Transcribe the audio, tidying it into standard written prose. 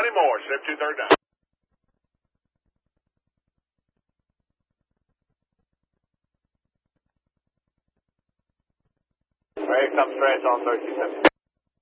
20 more. Slip to third down. Here comes Trace on 37.